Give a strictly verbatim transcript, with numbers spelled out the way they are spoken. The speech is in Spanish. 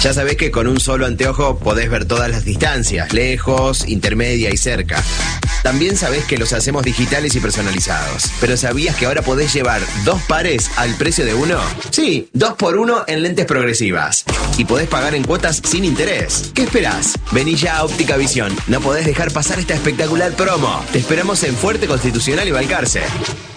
Ya sabés que con un solo anteojo podés ver todas las distancias, lejos, intermedia y cerca. También sabés que los hacemos digitales y personalizados. ¿Pero sabías que ahora podés llevar dos pares al precio de uno? Sí, dos por uno en lentes progresivas. Y podés pagar en cuotas sin interés. ¿Qué esperás? Vení ya a Óptica Visión. No podés dejar pasar esta espectacular promo. Te esperamos en Fuerte, Constitucional y Balcarce.